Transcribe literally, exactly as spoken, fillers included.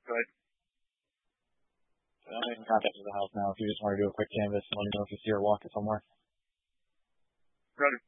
Go ahead. I'm in contact with the house now. If you just want to do a quick canvas, let me know if you see her walking somewhere. Roger.